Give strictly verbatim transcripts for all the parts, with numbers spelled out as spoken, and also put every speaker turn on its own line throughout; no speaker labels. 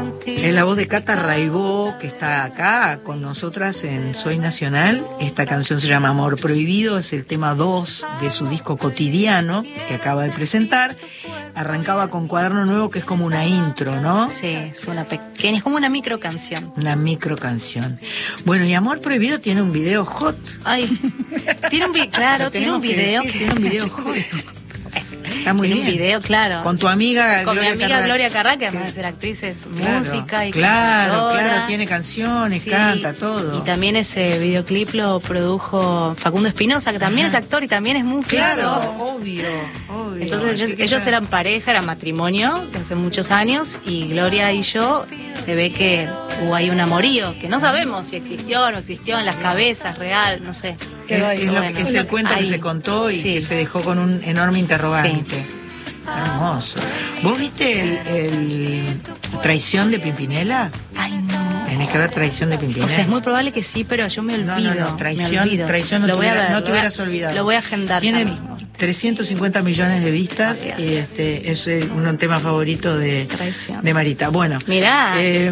Es la voz de Cata Raibó, que está acá con nosotras en Soy Nacional. Esta canción se llama Amor Prohibido, es el tema dos de su disco Cotidiano, que acaba de presentar. Arrancaba con Cuaderno Nuevo, que es como una intro, ¿no?
Sí, es una pequeña, es como una micro canción.
Una micro canción. Bueno, y Amor Prohibido tiene un video hot.
Ay, tiene un video, claro, tiene un video.
Decir, tiene un video hot. Está muy
tiene
bien.
un video, claro.
Con tu amiga
Con
Gloria
mi amiga
Carrá,
Gloria Carrá, que además de ser actriz es
claro,
música y
claro,
cantautora.
claro, tiene canciones,
Sí,
canta todo.
Y también ese videoclip lo produjo Facundo Espinosa, que también Ajá. es actor y también es músico.
Claro, obvio, obvio.
Entonces ellos, ellos eran pareja, eran matrimonio de hace muchos años, y Gloria y yo se ve que hubo ahí un amorío, que no sabemos si existió o no existió en las cabezas, real, no sé.
Es, es, lo
bueno,
que, es el cuento ahí, que se contó y sí. que se dejó con un enorme interrogante. Sí. Hermoso. ¿Vos viste el, el Traición de Pimpinela?
Ay, no.
Tenés que ver Traición de Pimpinela.
O sea, es muy probable que sí, pero yo me olvido.
No, no, no. Traición,
olvido.
traición no,
lo
te,
voy
hubiera,
a ver,
no te hubieras olvidado.
Lo voy a agendar.
Tiene
mismo.
trescientos cincuenta millones de vistas oh, y este es el, un tema favorito de,
Traición.
de Marita. Bueno.
Mirá.
Eh,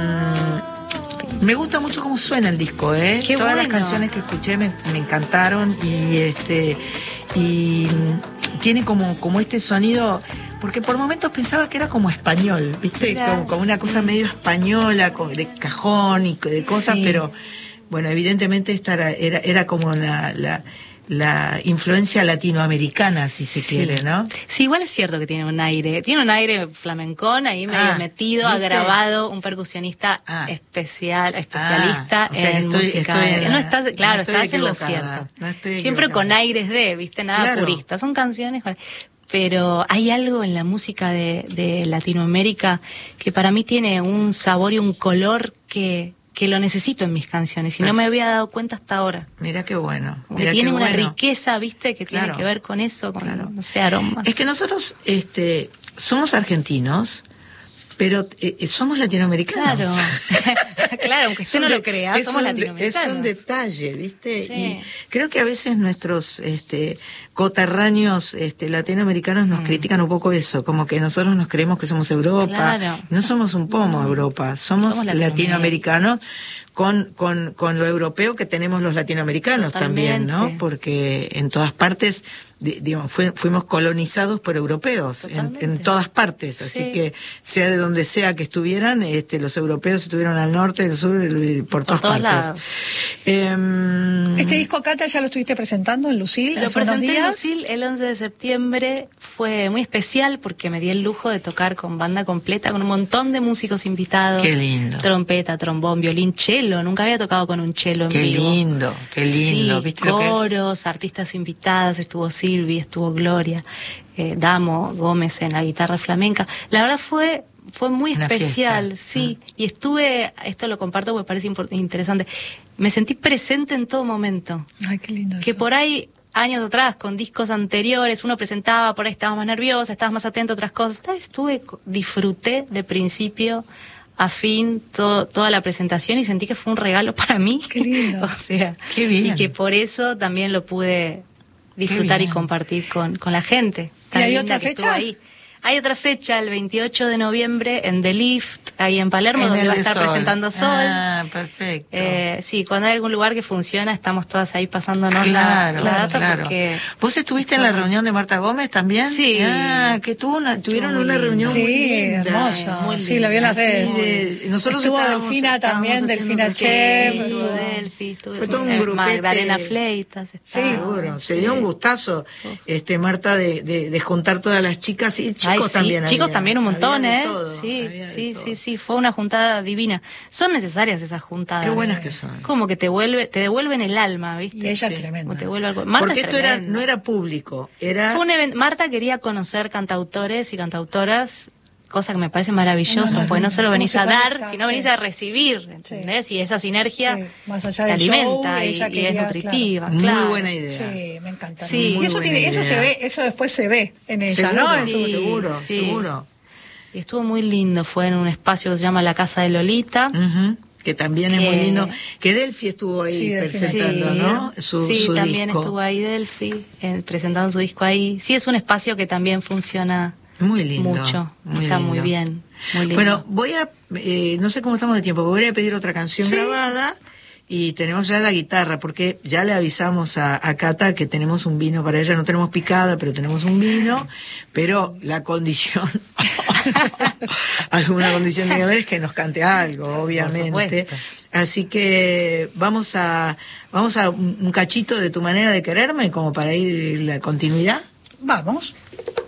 me gusta mucho cómo suena el disco, ¿eh?
Qué
Todas
bueno.
las canciones que escuché me, me encantaron y este y tiene como, como este sonido, porque por momentos pensaba que era como español, ¿viste? Como, como una cosa medio española, de cajón y de cosas, sí. Pero bueno, evidentemente esta era, era, era como la, la, la influencia latinoamericana, si se sí. quiere, ¿no?
Sí, igual es cierto que tiene un aire, tiene un aire flamencón ahí medio
ah,
metido,
¿viste?
ha grabado un percusionista ah. especial, especialista
ah, o sea,
en
estoy,
música.
Estoy en la,
no estás, claro,
no estoy
estás en lo cierto.
No estoy
Siempre con aires de, viste, nada
claro.
purista. Son canciones, pero hay algo en la música de, de Latinoamérica que para mí tiene un sabor y un color que que lo necesito en mis canciones y no me había dado cuenta hasta ahora.
Mira qué bueno.
Mira que tiene
qué
una
bueno.
riqueza, viste, que
claro.
tiene que ver con eso, con,
claro.
no sé, aromas.
Es que nosotros este, somos argentinos, pero eh, somos latinoamericanos.
Claro, claro, aunque usted no lo crea, somos
un,
latinoamericanos.
Es un detalle, ¿viste?
Sí.
Y creo que a veces nuestros este, coterráneos este, latinoamericanos nos mm. critican un poco eso, como que nosotros nos creemos que somos Europa.
Claro.
No somos un pomo
no.
Europa, somos, somos latinoamericanos con, con, con lo europeo que tenemos los latinoamericanos Totalmente. También, ¿no? Porque en todas partes digamos, fue, fuimos colonizados por europeos en, en todas partes, así sí. que sea de donde sea que estuvieran, este, los europeos estuvieron al norte, al sur, por todas
por
partes. Eh,
este disco, Cata, ya lo estuviste presentando en Lucil.
Lo presenté en Lucil el once de septiembre, fue muy especial porque me di el lujo de tocar con banda completa, con un montón de músicos invitados.
Qué lindo.
Trompeta, trombón, violín, cello, nunca había tocado con un cello en
qué
vivo.
Qué lindo, qué lindo.
Sí,
¿viste
coros, artistas invitadas, estuvo Silvi, estuvo Gloria, eh, Damo Gómez en la guitarra flamenca. La verdad fue fue muy Una especial, fiesta. Sí. Mm. Y estuve, esto lo comparto porque parece interesante, me sentí presente en todo momento.
Ay, qué lindo
Que
eso.
por ahí, años atrás, con discos anteriores, uno presentaba, por ahí estabas más nerviosa, estabas más atento a otras cosas. Esta vez estuve, disfruté de principio a fin todo, toda la presentación y sentí que fue un regalo para mí.
Qué lindo.
O sea,
qué bien.
Y que por eso también lo pude disfrutar y compartir con, con la gente.
¿Y hay otra fecha?
Ahí. Hay otra fecha, el veintiocho de noviembre, en The Lift, ahí en Palermo, en donde va a estar Sol. presentando Sol.
Ah, perfecto.
Eh, sí, cuando hay algún lugar que funciona, estamos todas ahí pasándonos
claro,
la, la data.
Claro.
Porque...
¿Vos estuviste en la reunión de Marta Gómez también?
Sí.
Ah, que tuvo una, tuvieron
muy
una reunión
sí,
muy linda.
hermosa.
Muy linda.
Sí, la vi en las redes.
De, nosotros
estuvo
estábamos,
Delfina también, Delfina Chef.
Sí, estuvo Delfi, estuvo
fue todo un grupete.
Magdalena Fleitas.
Sí, seguro. Se dio un gustazo, este Marta, de, de, de juntar todas las chicas y chicos
Ay, sí,
también.
Chicos
había,
también un montón, ¿eh?
Todo,
sí, sí, sí, sí, fue una juntada divina. Son necesarias esas juntadas.
Qué buenas que son.
Como que te vuelve, te devuelven el alma, ¿viste?
Y ella
sí.
es tremenda.
Te vuelve algo. Marta
porque
es
esto era,
tremenda.
no era público, era...
Fue un evento. Marta quería conocer cantautores y cantautoras, cosa que me parece maravilloso, no, no, porque no solo venís a dar, conecta? sino venís sí. a recibir, ¿entendés? Sí. Y esa sinergia sí.
Más allá
te alimenta
show,
y,
ella
y
quería,
es nutritiva.
Claro.
Claro.
Muy buena idea.
Sí, me encanta.
Sí.
Y eso, tiene, eso se ve, eso después se ve en ella,
seguro,
¿no?
Sí,
eso,
seguro,
sí.
seguro.
Y estuvo muy lindo, fue en un espacio que se llama La Casa de Lolita.
Uh-huh. Que también es
que...
muy lindo. Que Delphi estuvo ahí sí, presentando,
sí.
¿no? Su,
sí,
su
también
disco.
estuvo ahí Delphi, eh, presentando su disco ahí. Sí, es un espacio que también funciona
Muy lindo.
Mucho.
Muy
Está
lindo.
muy bien. Muy lindo.
Bueno, voy a, eh, no sé cómo estamos de tiempo, voy a pedir otra canción ¿Sí? grabada. Y tenemos ya la guitarra, porque ya le avisamos a, a Cata que tenemos un vino para ella. No tenemos picada, pero tenemos un vino. Pero la condición, alguna condición tiene que haber, es que nos cante algo, obviamente. Así que vamos a, vamos a un, un cachito de Tu manera de quererme, como para ir la continuidad.
Vamos.